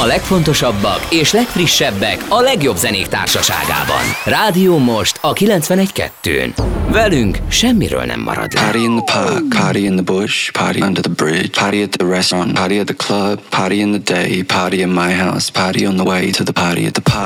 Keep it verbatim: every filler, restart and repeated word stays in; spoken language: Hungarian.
legfontosabbak és legfrissebbek a legjobb zenék társaságában. Rádió Most a kilencvenegy kettőn. Velünk semmiről nem marad le. Party in the park, party in the bush, party under the bridge, party at the restaurant, party at the club, party in the day, party in my house, party on the way to the party at the park.